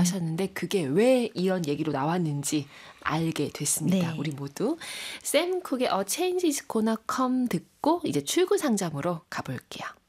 하셨는데 그게 왜 이런 얘기로 나왔는지 알게 됐습니다. 네. 우리 모두. 샘 쿡의 A Change is Gonna Come 듣고 이제 출구 상점으로 가볼게요.